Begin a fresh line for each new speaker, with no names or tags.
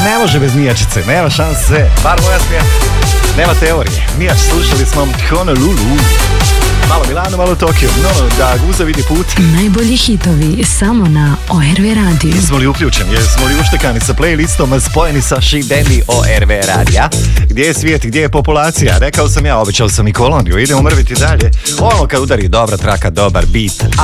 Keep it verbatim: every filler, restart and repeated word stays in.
ne može bez Mijačice, nema šanse, bar moja smija, nema teorije. Mijač, slušali smo Honolulu, malo Milano, malo Tokio, no, da guza vidi put.
Najbolji hitovi samo na O R V radiju.
Jesmo li uključeni, jesmo li uštekani sa playlistom spojeni sa Šibendi O R V radija? Gdje je svijet, gdje je populacija? Rekao sam ja, obećao sam i koloniju, idemo mrviti dalje. Ono kad udari dobra traka, dobar beat,